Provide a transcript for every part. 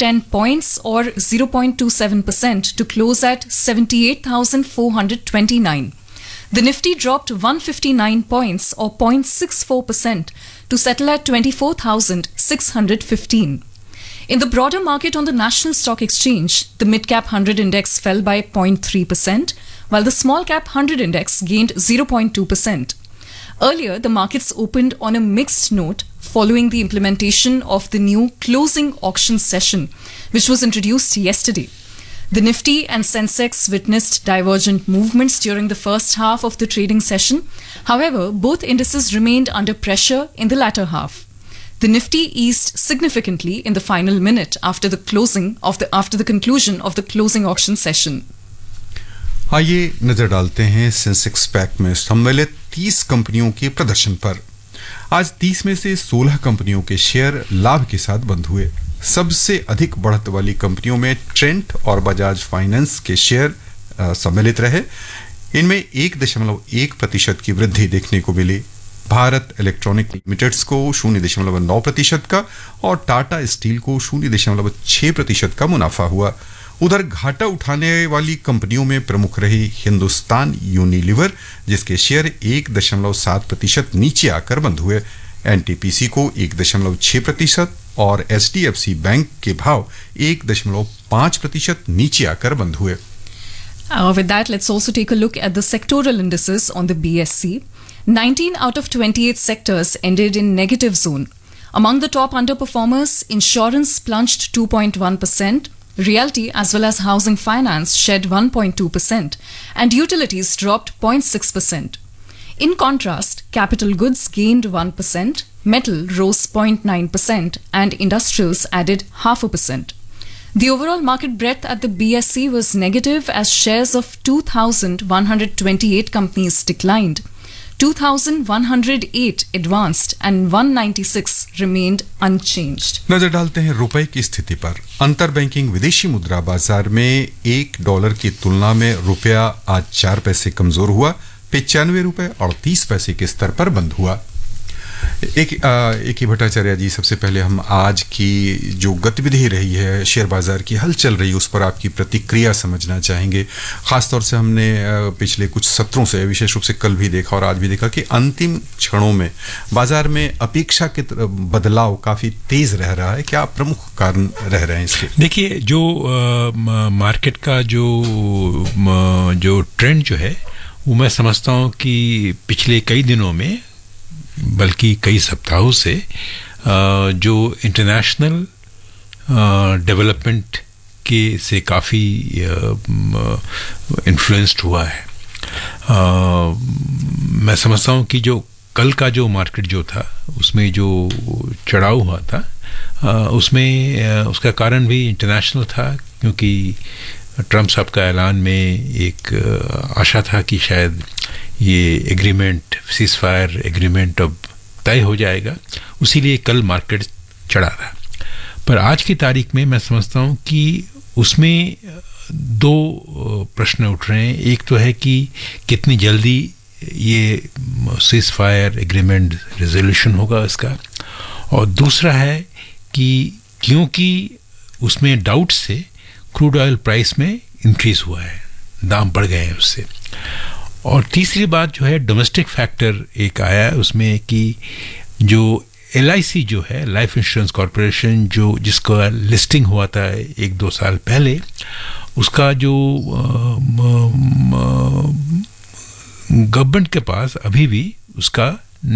10 points or 0.27% to close at 78,429. The Nifty dropped 159 points or 0.64% to settle at 24,615. In the broader market on the National Stock Exchange, the Mid-Cap 100 Index fell by 0.3%, while the Small-Cap 100 Index gained 0.2%. Earlier, the markets opened on a mixed note following the implementation of the new closing auction session, which was introduced yesterday. The Nifty and Sensex witnessed divergent movements during the first half of the trading session. However, both indices remained under pressure in the latter half. The Nifty eased significantly in the final minute after the conclusion of the closing auction session. आइए नजर डालते हैं Sensex pack में सम्मिलित 30 कंपनियों के प्रदर्शन पर। आज 30 में से 16 कंपनियों के शेयर लाभ के साथ बंद हुए। सबसे अधिक बढ़त वाली कंपनियों में ट्रेंट और बजाज फाइनेंस के शेयर सम्मिलित रहे। इनमें 1.1% की वृद्धि देखने को मिली। भारत इलेक्ट्रॉनिक लिमिटेड्स को 0.9% का और टाटा स्टील को 0.6% का मुनाफा हुआ। उधर घाटा उठाने वाली कंपनियों में प्रमुख रही हिंदुस्तान यूनिलीवर, जिसके शेयर 1.7% नीचे आकर बंद हुए। एनटीपीसी को 1.6% और एचडीएफसी बैंक के भाव 1.5% नीचे आकर बंद हुए। With that, let's also take a look at the sectoral indices on the BSE. 19 out of 28 sectors ended in negative zone. Among the top underperformers, insurance plunged 2.1%, realty as well as housing finance shed 1.2%, and utilities dropped 0.6%. In contrast, capital goods gained 1%, metal rose 0.9%, and industrials added 0.5%. The overall market breadth at the BSE was negative as shares of 2,128 companies declined. 2,108 advanced and 196 remained unchanged. नजर डालते हैं रुपए की स्थिति पर। अंतर banking विदेशी मुद्रा बाजार में $1 की तुलना में रुपया आज 4 पैसे कमजोर हुआ, 95 रुपए 38 पैसे के स्तर पर बंद हुआ। एक ही भट्टाचार्य जी, सबसे पहले हम आज की जो गतिविधि रही है, शेयर बाजार की हलचल रही, उस पर आपकी प्रतिक्रिया समझना चाहेंगे। खासतौर से हमने पिछले कुछ सत्रों से, विशेष रूप से कल भी देखा और आज भी देखा कि अंतिम क्षणों में बाजार में अपेक्षा के बदलाव काफी तेज रह रहा है। क्या प्रमुख कारण रह रहे हैं इसके? देखिए, जो मार्केट का जो ट्रेंड जो है, वो मैं समझता हूँ कि पिछले कई दिनों में, बल्कि कई सप्ताहों से जो इंटरनेशनल डेवलपमेंट के से काफ़ी इन्फ्लुएंस्ड हुआ है। मैं समझता हूँ कि जो कल का जो मार्केट जो था, उसमें जो चढ़ाव हुआ था, उसमें उसका कारण भी इंटरनेशनल था, क्योंकि ट्रम्प साहब का ऐलान में एक आशा था कि शायद ये एग्रीमेंट, सीज फायर एग्रीमेंट अब तय हो जाएगा, उसीलिए कल मार्केट चढ़ा रहा। पर आज की तारीख में मैं समझता हूँ कि उसमें दो प्रश्न उठ रहे हैं। एक तो है कि कितनी जल्दी ये सीज फायर एग्रीमेंट रेजोल्यूशन होगा इसका, और दूसरा है कि क्योंकि उसमें डाउट से क्रूड ऑयल प्राइस में इंक्रीज हुआ है, दाम बढ़ गए हैं उससे। और तीसरी बात जो है, डोमेस्टिक फैक्टर एक आया है उसमें कि जो LIC जो है, लाइफ इंश्योरेंस कॉरपोरेशन, जो जिसका लिस्टिंग हुआ था 1-2 साल पहले, उसका जो गवर्नमेंट के पास अभी भी उसका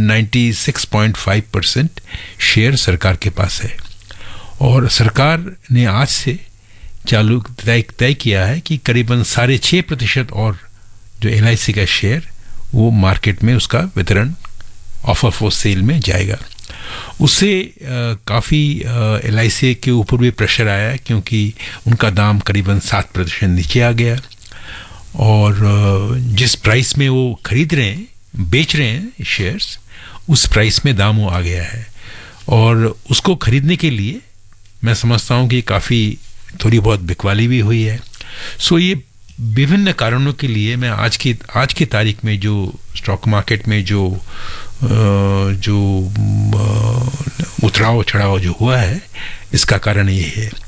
96.5% शेयर सरकार के पास है। और सरकार ने आज से तय किया है कि करीबन 6.5% और जो LIC का शेयर, वो मार्केट में उसका वितरण ऑफर फॉर सेल में जाएगा। उससे काफ़ी LIC के ऊपर भी प्रेशर आया, क्योंकि उनका दाम करीबन 7% नीचे आ गया, और जिस प्राइस में वो खरीद रहे हैं, बेच रहे हैं शेयर्स, उस प्राइस में दाम वो आ गया है। और उसको खरीदने के लिए मैं समझता हूँ कि काफ़ी थोड़ी बहुत बिकवाली भी हुई है। सो ये विभिन्न कारणों के लिए मैं आज की तारीख में जो स्टॉक मार्केट में जो उतराव चढ़ाव जो हुआ है, इसका कारण ये है।